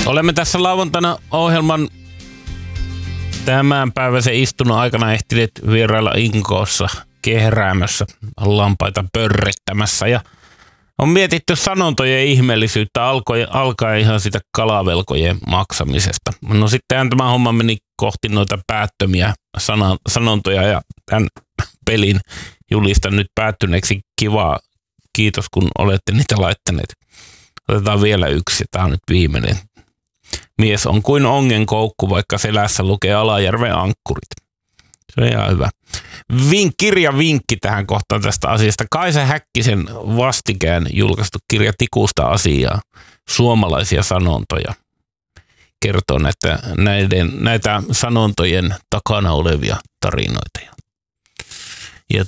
Olemme tässä lauantaina ohjelman tämänpäiväisen istunnon aikana ehtineet vierailla Inkoossa kehräämässä, lampaita pörrittämässä ja on mietitty sanontojen ihmeellisyyttä alkaen ihan sitä kalavelkojen maksamisesta. No sittenhän tämä homma meni kohti noita päättömiä sanontoja ja tämän pelin julistan nyt päättyneeksi. Kivaa, kiitos kun olette niitä laittaneet. Otetaan vielä yksi, tämä on nyt viimeinen. Mies on kuin ongenkoukku, vaikka selässä lukee Alajärven ankkurit. Se on ihan hyvä. Kirjavinkki tähän kohtaan tästä asiasta. Kaisa Häkkisen vastikään julkaistu kirja Tikusta asiaa. Suomalaisia sanontoja. Kertoo näitä sanontojen takana olevia tarinoita. Ja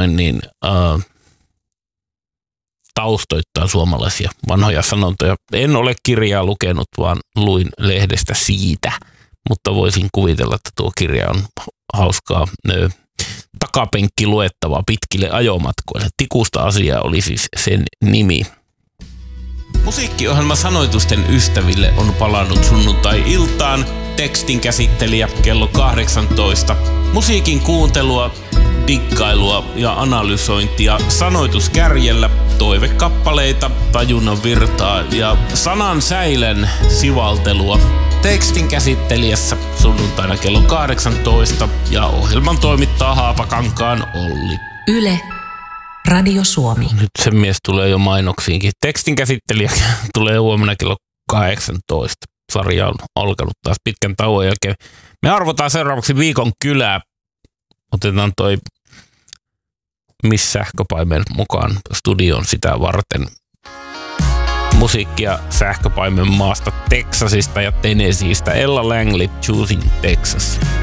taustoittaa suomalaisia vanhoja sanontoja. En ole kirjaa lukenut, vaan luin lehdestä siitä, mutta voisin kuvitella, että tuo kirja on hauskaa takapenkki luettavaa pitkille ajomatkoille. Tikusta asiaa oli siis sen nimi. Musiikkiohjelma Sanoitusten ystäville on palannut sunnuntai-iltaan. Tekstin käsittelijä kello 18. Musiikin kuuntelua, diggailua ja analysointia sanoituskärjellä, toivekappaleita, tajunnan virtaa ja sanan säilön sivaltelua. Tekstin käsittelijässä sunnuntaina kello 18 ja ohjelman toimittaa Haapakankaan Olli. Yle, Radio Suomi. Nyt se mies tulee jo mainoksiinkin. Tekstin käsittelijä tulee huomenna kello 18. Sarja on alkanut taas pitkän tauon jälkeen. Me arvotaan seuraavaksi viikon kylää. Otetaan toi Miss Sähköpaimen mukaan studioon sitä varten. Musiikkia sähköpaimen maasta Texasista ja Tennesseeistä. Ella Langley, Choosing Texas.